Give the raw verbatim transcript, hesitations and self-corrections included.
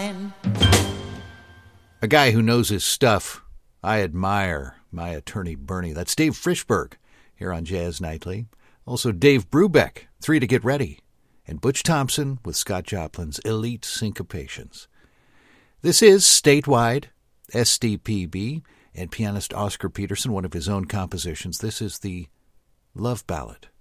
mine. A guy who knows his stuff. I admire my attorney Bernie. That's Dave Frischberg here on Jazz Nightly. Also Dave Brubeck, Three to Get Ready. And Butch Thompson with Scott Joplin's Elite Syncopations. This is Statewide, S D P B, and pianist Oscar Peterson, one of his own compositions. This is the Love Ballad.